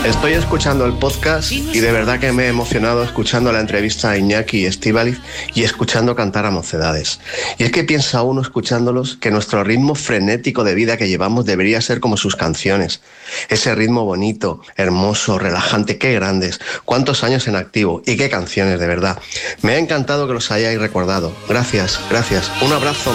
Estoy escuchando el podcast y de verdad que me he emocionado escuchando la entrevista a Iñaki y Estíbaliz y escuchando cantar a Mocedades. Y es que piensa uno escuchándolos que nuestro ritmo frenético de vida que llevamos debería ser como sus canciones. Ese ritmo bonito, hermoso, relajante, qué grandes, cuántos años en activo y qué canciones de verdad. Me ha encantado que los hayáis recordado. Gracias, gracias. Un abrazo.